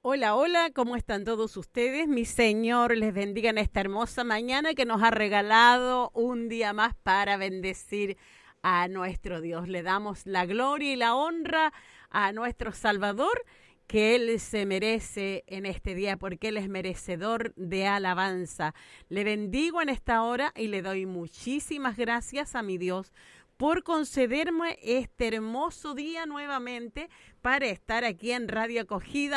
Hola, hola, ¿cómo están todos ustedes? Mi Señor les bendiga en esta hermosa mañana que nos ha regalado un día más para bendecir a nuestro Dios. Le damos la gloria y la honra a nuestro Salvador, que Él se merece en este día porque Él es merecedor de alabanza. Le bendigo en esta hora y le doy muchísimas gracias a mi Dios por concederme este hermoso día nuevamente para estar aquí en Radio Acogida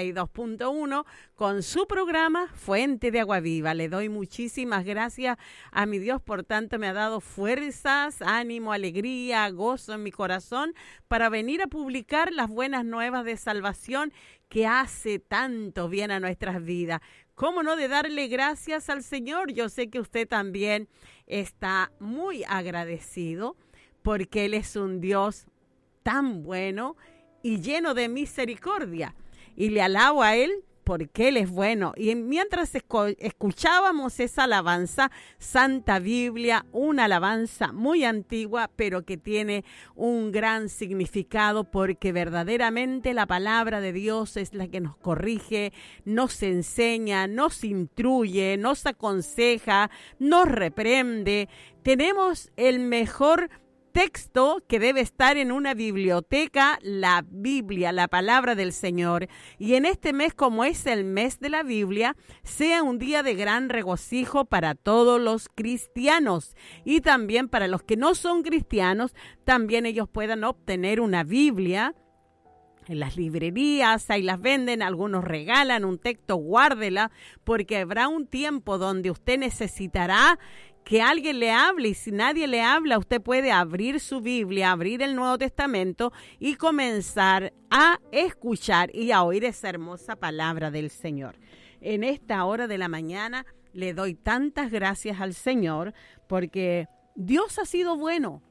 92.1 con su programa Fuente de Agua Viva. Le doy muchísimas gracias a mi Dios, por tanto me ha dado fuerzas, ánimo, alegría, gozo en mi corazón para venir a publicar las buenas nuevas de salvación que hace tanto bien a nuestras vidas. ¿Cómo no de darle gracias al Señor? Yo sé que usted también está muy agradecido porque Él es un Dios tan bueno y lleno de misericordia. Y le alabo a Él porque Él es bueno. Y mientras escuchábamos esa alabanza, Santa Biblia, una alabanza muy antigua, pero que tiene un gran significado porque verdaderamente la palabra de Dios es la que nos corrige, nos enseña, nos instruye, nos aconseja, nos reprende. Tenemos el mejor texto que debe estar en una biblioteca, la Biblia, la palabra del Señor. Y en este mes, como es el mes de la Biblia, sea un día de gran regocijo para todos los cristianos y también para los que no son cristianos, también ellos puedan obtener una Biblia. En las librerías, ahí las venden, algunos regalan un texto, guárdela, porque habrá un tiempo donde usted necesitará que alguien le hable, y si nadie le habla, usted puede abrir su Biblia, abrir el Nuevo Testamento y comenzar a escuchar y a oír esa hermosa palabra del Señor. En esta hora de la mañana le doy tantas gracias al Señor porque Dios ha sido bueno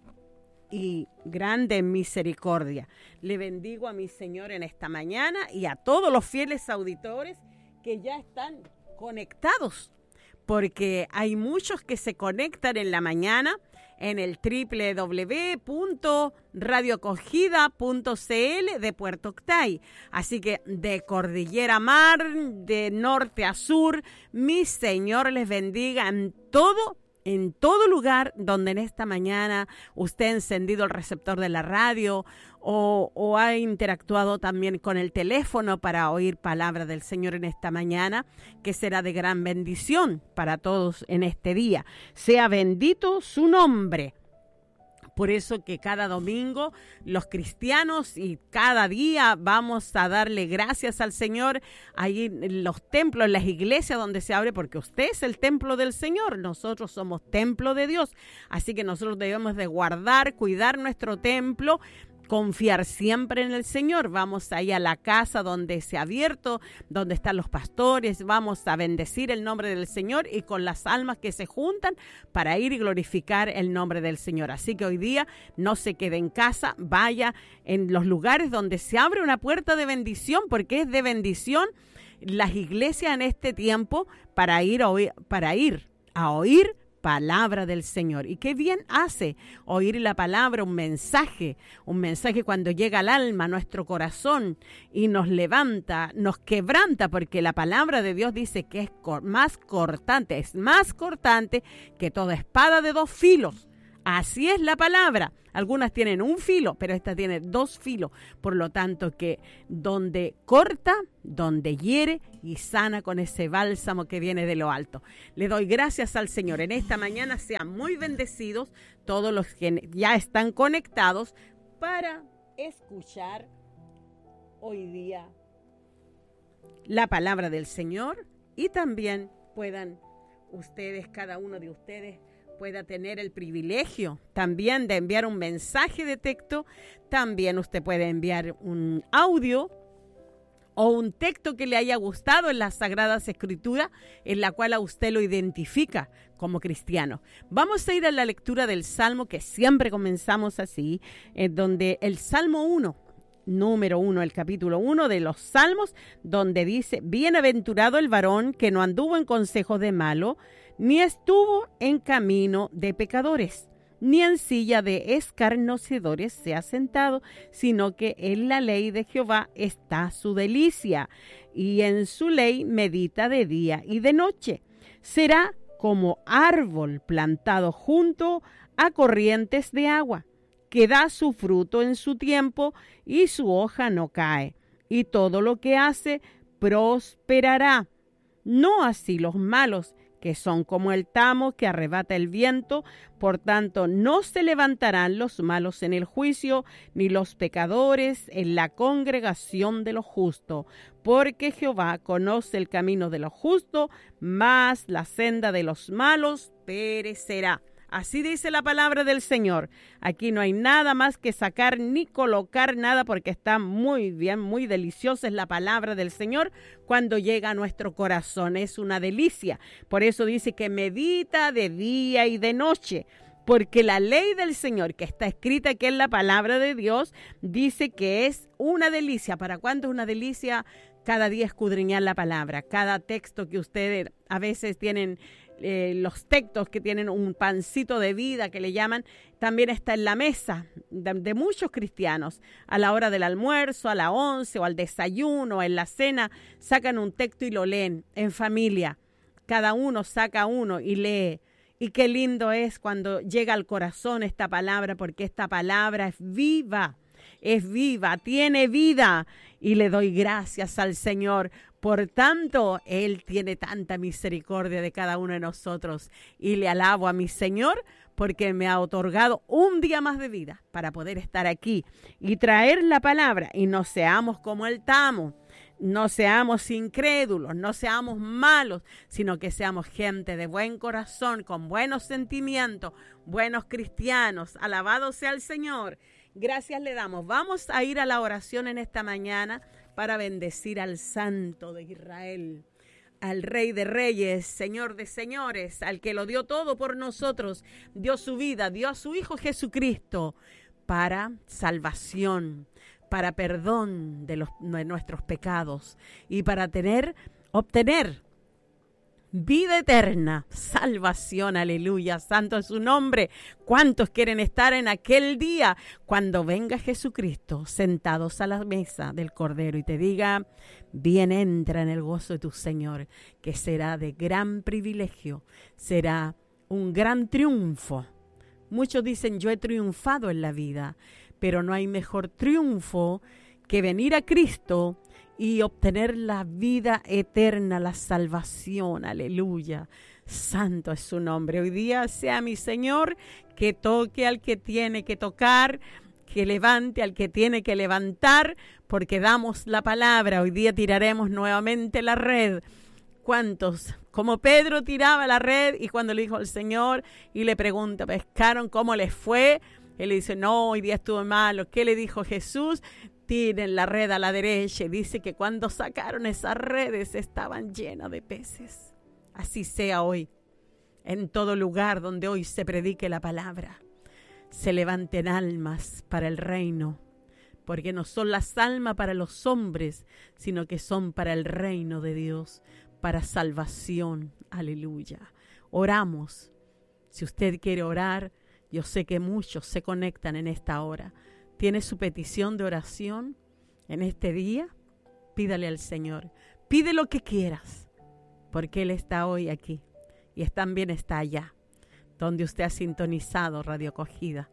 y grande en misericordia. Le bendigo a mi Señor en esta mañana y a todos los fieles auditores que ya están conectados, porque hay muchos que se conectan en la mañana en el www.radioacogida.cl de Puerto Octay. Así que de cordillera a mar, de norte a sur, mi Señor les bendiga en todo lugar donde en esta mañana usted ha encendido el receptor de la radio o ha interactuado también con el teléfono para oír palabra del Señor en esta mañana, que será de gran bendición para todos en este día. Sea bendito su nombre. Por eso que cada domingo los cristianos y cada día vamos a darle gracias al Señor ahí en los templos, en las iglesias donde se abre, porque usted es el templo del Señor, nosotros somos templo de Dios. Así que nosotros debemos de guardar, cuidar nuestro templo, confiar siempre en el Señor. Vamos ahí a la casa donde se ha abierto, donde están los pastores, vamos a bendecir el nombre del Señor y con las almas que se juntan para ir y glorificar el nombre del Señor. Así que hoy día no se quede en casa, vaya en los lugares donde se abre una puerta de bendición, porque es de bendición las iglesias en este tiempo para ir a oír palabra del Señor. Y qué bien hace oír la palabra, un mensaje cuando llega al alma, a nuestro corazón y nos levanta, nos quebranta, porque la palabra de Dios dice que es más cortante que toda espada de dos filos. Así es la palabra. Algunas tienen un filo, pero esta tiene dos filos. Por lo tanto, que donde corta, donde hiere y sana con ese bálsamo que viene de lo alto. Le doy gracias al Señor. En esta mañana sean muy bendecidos todos los que ya están conectados para escuchar hoy día la palabra del Señor, y también puedan ustedes, cada uno de ustedes, pueda tener el privilegio también de enviar un mensaje de texto. También usted puede enviar un audio o un texto que le haya gustado en las Sagradas Escrituras, en la cual a usted lo identifica como cristiano. Vamos a ir a la lectura del Salmo, que siempre comenzamos así, donde el Salmo 1, número 1, el capítulo 1 de los Salmos, donde dice: bienaventurado el varón que no anduvo en consejo de malo, ni estuvo en camino de pecadores, ni en silla de escarnecedores se ha sentado, sino que en la ley de Jehová está su delicia, y en su ley medita de día y de noche. Será como árbol plantado junto a corrientes de agua, que da su fruto en su tiempo y su hoja no cae, y todo lo que hace prosperará. No así los malos, que son como el tamo que arrebata el viento. Por tanto, no se levantarán los malos en el juicio, ni los pecadores en la congregación de los justos, porque Jehová conoce el camino de los justos, mas la senda de los malos perecerá. Así dice la palabra del Señor. Aquí no hay nada más que sacar ni colocar nada, porque está muy bien, muy deliciosa es la palabra del Señor cuando llega a nuestro corazón. Es una delicia. Por eso dice que medita de día y de noche, porque la ley del Señor que está escrita aquí en la palabra de Dios dice que es una delicia. ¿Para cuándo es una delicia? Cada día escudriñar la palabra, cada texto que ustedes a veces tienen. Los textos que tienen un pancito de vida que le llaman, también está en la mesa de muchos cristianos. A la hora del almuerzo, a la 11 o al desayuno, en la cena, sacan un texto y lo leen en familia. Cada uno saca uno y lee. Y qué lindo es cuando llega al corazón esta palabra, porque esta palabra es viva, tiene vida. Y le doy gracias al Señor. Por tanto, Él tiene tanta misericordia de cada uno de nosotros. Y le alabo a mi Señor porque me ha otorgado un día más de vida para poder estar aquí y traer la palabra. Y no seamos como el tamo, no seamos incrédulos, no seamos malos, sino que seamos gente de buen corazón, con buenos sentimientos, buenos cristianos. Alabado sea el Señor. Gracias le damos. Vamos a ir a la oración en esta mañana para bendecir al Santo de Israel, al Rey de Reyes, Señor de Señores, al que lo dio todo por nosotros, dio su vida, dio a su Hijo Jesucristo para salvación, para perdón de nuestros pecados y para obtener vida eterna, salvación, aleluya, santo es su nombre. ¿Cuántos quieren estar en aquel día cuando venga Jesucristo sentados a la mesa del Cordero y te diga, bien, entra en el gozo de tu Señor, que será de gran privilegio, será un gran triunfo? Muchos dicen, yo he triunfado en la vida, pero no hay mejor triunfo que venir a Cristo y obtener la vida eterna, la salvación, aleluya. Santo es su nombre. Hoy día sea mi Señor que toque al que tiene que tocar, que levante al que tiene que levantar, porque damos la palabra. Hoy día tiraremos nuevamente la red. ¿Cuántos? Como Pedro tiraba la red y cuando le dijo al Señor y le pregunta, ¿pescaron? ¿Cómo les fue? Él le dice, no, hoy día estuvo malo. ¿Qué le dijo Jesús? Tiren la red a la derecha. Y dice que cuando sacaron esas redes estaban llenas de peces. Así sea hoy, en todo lugar donde hoy se predique la palabra, se levanten almas para el reino, porque no son las almas para los hombres, sino que son para el reino de Dios, para salvación. Aleluya. Oramos. Si usted quiere orar, yo sé que muchos se conectan en esta hora. ¿Tiene su petición de oración en este día? Pídale al Señor. Pide lo que quieras, porque Él está hoy aquí y también está allá, donde usted ha sintonizado Radio Acogida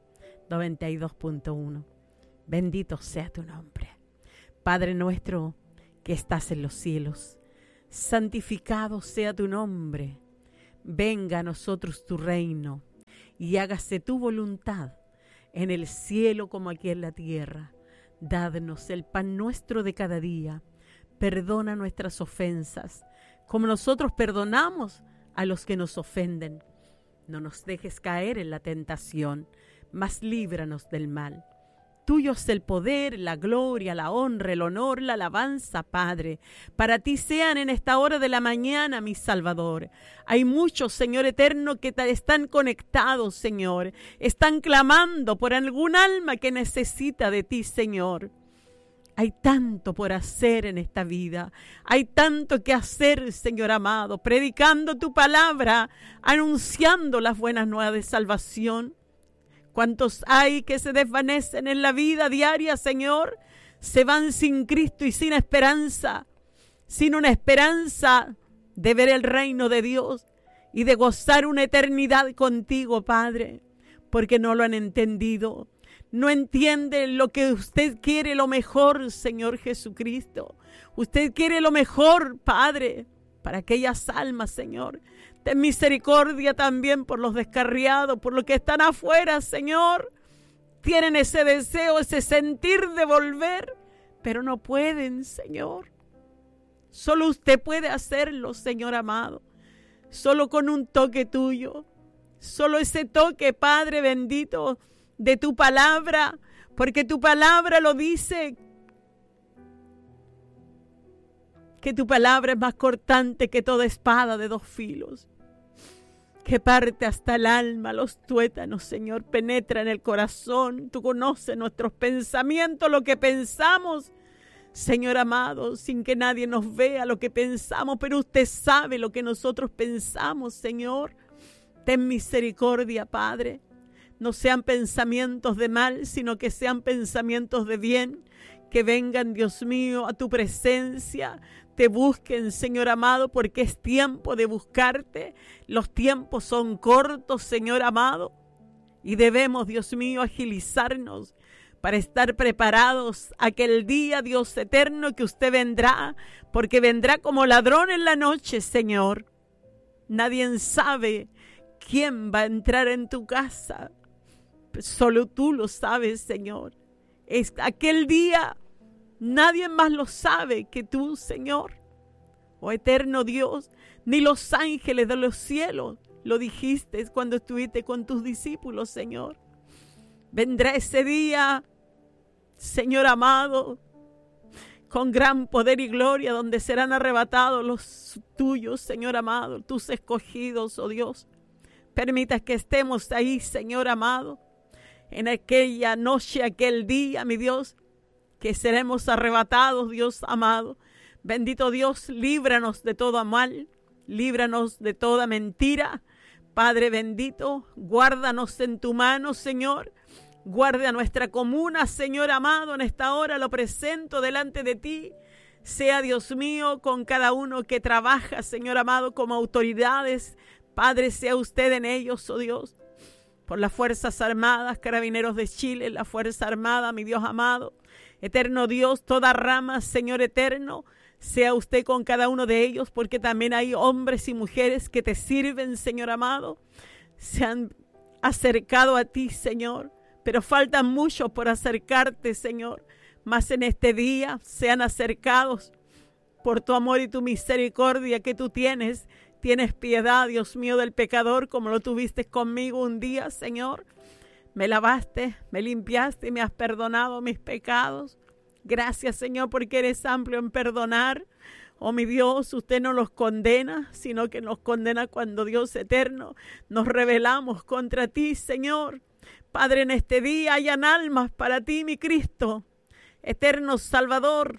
92.1. Bendito sea tu nombre. Padre nuestro que estás en los cielos, santificado sea tu nombre. Venga a nosotros tu reino y hágase tu voluntad en el cielo como aquí en la tierra. Dadnos el pan nuestro de cada día. Perdona nuestras ofensas, como nosotros perdonamos a los que nos ofenden. No nos dejes caer en la tentación, mas líbranos del mal. Tuyo es el poder, la gloria, la honra, el honor, la alabanza, Padre. Para ti sean en esta hora de la mañana, mi Salvador. Hay muchos, Señor eterno, que están conectados, Señor. Están clamando por algún alma que necesita de ti, Señor. Hay tanto por hacer en esta vida. Hay tanto que hacer, Señor amado, predicando tu palabra, anunciando las buenas nuevas de salvación. ¿Cuántos hay que se desvanecen en la vida diaria, Señor? Se van sin Cristo y sin esperanza, sin una esperanza de ver el reino de Dios y de gozar una eternidad contigo, Padre, porque no lo han entendido. No entienden lo que usted quiere, lo mejor, Señor Jesucristo. Usted quiere lo mejor, Padre, para aquellas almas, Señor. Ten misericordia también por los descarriados, por los que están afuera, Señor. Tienen ese deseo, ese sentir de volver, pero no pueden, Señor. Solo usted puede hacerlo, Señor amado. Solo con un toque tuyo. Solo ese toque, Padre bendito, de tu palabra, porque tu palabra lo dice, que tu palabra es más cortante que toda espada de 2 filos, que parte hasta el alma, los tuétanos, Señor, penetra en el corazón. Tú conoces nuestros pensamientos, lo que pensamos, Señor amado, sin que nadie nos vea lo que pensamos, pero usted sabe lo que nosotros pensamos, Señor. Ten misericordia, Padre. No sean pensamientos de mal, sino que sean pensamientos de bien. Que vengan, Dios mío, a tu presencia. Te busquen, Señor amado, porque es tiempo de buscarte. Los tiempos son cortos, Señor amado. Y debemos, Dios mío, agilizarnos para estar preparados aquel día, Dios eterno, que usted vendrá. Porque vendrá como ladrón en la noche, Señor. Nadie sabe quién va a entrar en tu casa. Solo tú lo sabes, Señor. Es aquel día, nadie más lo sabe que tú, Señor. Oh eterno Dios, ni los ángeles de los cielos lo dijiste cuando estuviste con tus discípulos, Señor. Vendrá ese día, Señor amado, con gran poder y gloria, donde serán arrebatados los tuyos, Señor amado, tus escogidos, oh Dios. Permita que estemos ahí, Señor amado, en aquella noche, aquel día, mi Dios, que seremos arrebatados, Dios amado. Bendito Dios, líbranos de todo mal, líbranos de toda mentira. Padre bendito, guárdanos en tu mano, Señor. Guarda nuestra comuna, Señor amado, en esta hora lo presento delante de ti. Sea, Dios mío, con cada uno que trabaja, Señor amado, como autoridades. Padre, sea usted en ellos, oh Dios. Por las Fuerzas Armadas, Carabineros de Chile, la Fuerza Armada, mi Dios amado. Eterno Dios, toda rama, Señor eterno, sea usted con cada uno de ellos, porque también hay hombres y mujeres que te sirven, Señor amado. Se han acercado a ti, Señor, pero faltan muchos por acercarte, Señor. Mas en este día sean acercados por tu amor y tu misericordia que tú tienes. Tienes piedad, Dios mío, del pecador, como lo tuviste conmigo un día, Señor. Me lavaste, me limpiaste y me has perdonado mis pecados. Gracias, Señor, porque eres amplio en perdonar. Oh, mi Dios, usted no los condena, sino que nos condena cuando, Dios eterno, nos rebelamos contra ti, Señor. Padre, en este día hayan almas para ti, mi Cristo, eterno Salvador.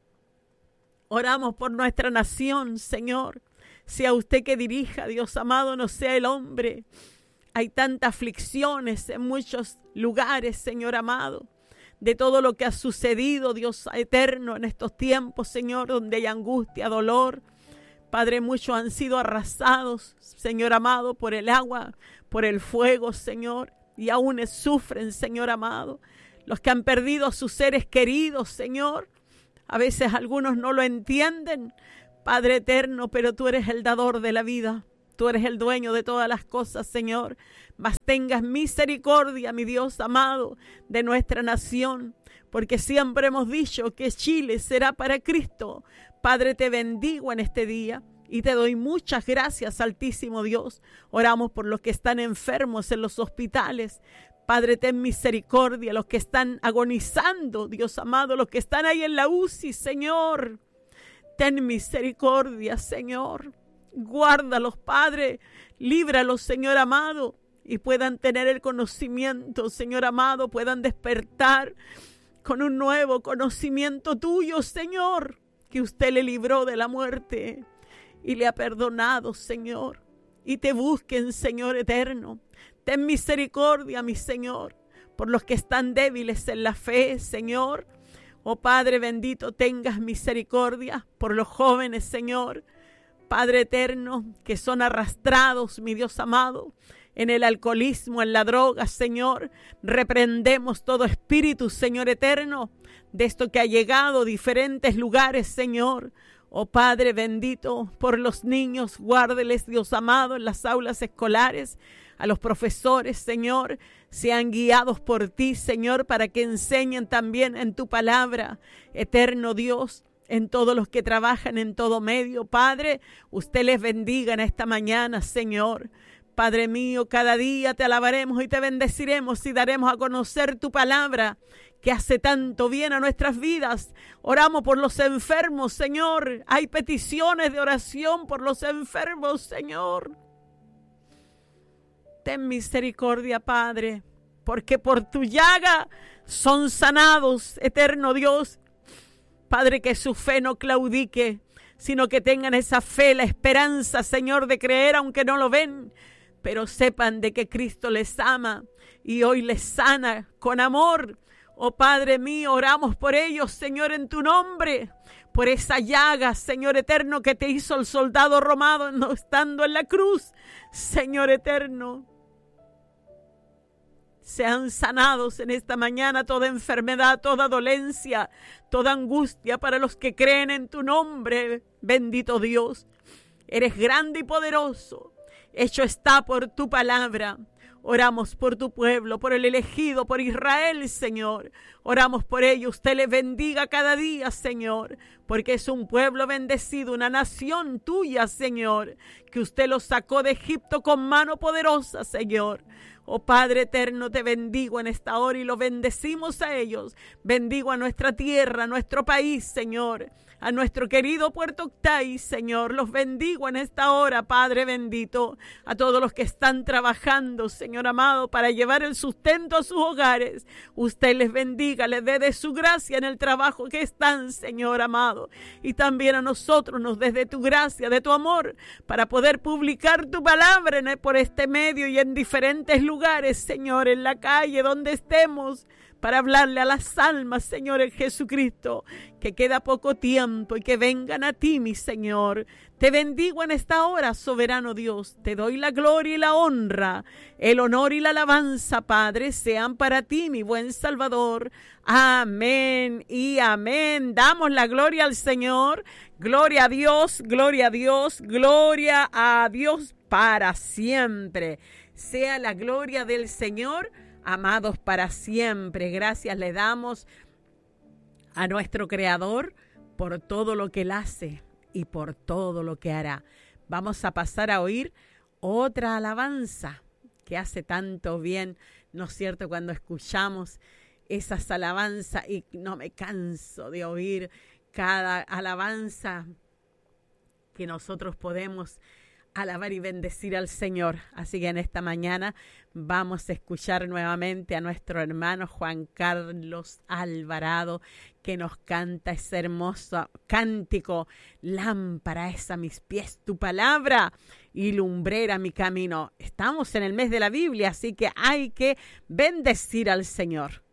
Oramos por nuestra nación, Señor. Sea usted que dirija, Dios amado, no sea el hombre. Hay tantas aflicciones en muchos lugares, Señor amado, de todo lo que ha sucedido, Dios eterno, en estos tiempos, Señor, donde hay angustia, dolor. Padre, muchos han sido arrasados, Señor amado, por el agua, por el fuego, Señor, y aún sufren, Señor amado. Los que han perdido a sus seres queridos, Señor, a veces algunos no lo entienden, Padre eterno, pero tú eres el dador de la vida. Tú eres el dueño de todas las cosas, Señor. Mas tengas misericordia, mi Dios amado, de nuestra nación, porque siempre hemos dicho que Chile será para Cristo. Padre, te bendigo en este día y te doy muchas gracias, Altísimo Dios. Oramos por los que están enfermos en los hospitales. Padre, ten misericordia, los que están agonizando, Dios amado, los que están ahí en la UCI, Señor. Ten misericordia, Señor. Guárdalos, Padre. Líbralos, Señor amado. Y puedan tener el conocimiento, Señor amado. Puedan despertar con un nuevo conocimiento tuyo, Señor. Que usted le libró de la muerte y le ha perdonado, Señor. Y te busquen, Señor eterno. Ten misericordia, mi Señor, por los que están débiles en la fe, Señor. Oh Padre bendito, tengas misericordia por los jóvenes, Señor. Padre eterno, que son arrastrados, mi Dios amado, en el alcoholismo, en la droga, Señor. Reprendemos todo espíritu, Señor eterno, de esto que ha llegado a diferentes lugares, Señor. Oh Padre bendito, por los niños, guárdeles, Dios amado, en las aulas escolares. A los profesores, Señor, sean guiados por ti, Señor, para que enseñen también en tu palabra, eterno Dios, en todos los que trabajan en todo medio. Padre, usted les bendiga en esta mañana, Señor. Padre mío, cada día te alabaremos y te bendeciremos y daremos a conocer tu palabra, que hace tanto bien a nuestras vidas. Oramos por los enfermos, Señor. Hay peticiones de oración por los enfermos, Señor. Ten misericordia, Padre, porque por tu llaga son sanados, eterno Dios. Padre, que su fe no claudique, sino que tengan esa fe, la esperanza, Señor, de creer aunque no lo ven, pero sepan de que Cristo les ama y hoy les sana con amor. Oh Padre mío, oramos por ellos, Señor, en tu nombre, por esa llaga, Señor eterno, que te hizo el soldado romano no estando en la cruz, Señor eterno. Sean sanados en esta mañana toda enfermedad, toda dolencia, toda angustia para los que creen en tu nombre, bendito Dios. Eres grande y poderoso, hecho está por tu palabra. Oramos por tu pueblo, por el elegido, por Israel, Señor. Oramos por ellos. Usted les bendiga cada día, Señor, porque es un pueblo bendecido, una nación tuya, Señor, que usted los sacó de Egipto con mano poderosa, Señor. Oh Padre eterno, te bendigo en esta hora y los bendecimos a ellos. Bendigo a nuestra tierra, a nuestro país, Señor, a nuestro querido Puerto Octay, Señor. Los bendigo en esta hora, Padre bendito, a todos los que están trabajando, Señor amado, para llevar el sustento a sus hogares. Usted les bendiga, les dé de su gracia en el trabajo que están, Señor amado. Y también a nosotros nos des de tu gracia, de tu amor, para poder publicar tu palabra por este medio y en diferentes lugares, Señor, en la calle, donde estemos, para hablarle a las almas, Señor, en Jesucristo, que queda poco tiempo y que vengan a ti, mi Señor. Te bendigo en esta hora, soberano Dios. Te doy la gloria y la honra, el honor y la alabanza, Padre, sean para ti, mi buen Salvador. Amén y amén. Damos la gloria al Señor. Gloria a Dios, gloria a Dios, gloria a Dios para siempre. Sea la gloria del Señor, amados, para siempre. Gracias le damos a nuestro Creador por todo lo que Él hace y por todo lo que hará. Vamos a pasar a oír otra alabanza que hace tanto bien, ¿no es cierto?, cuando escuchamos esas alabanzas, y no me canso de oír cada alabanza que nosotros podemos alabar y bendecir al Señor. Así que en esta mañana vamos a escuchar nuevamente a nuestro hermano Juan Carlos Alvarado, que nos canta ese hermoso cántico: lámpara es a mis pies tu palabra y lumbrera mi camino. Estamos en el mes de la Biblia, así que hay que bendecir al Señor.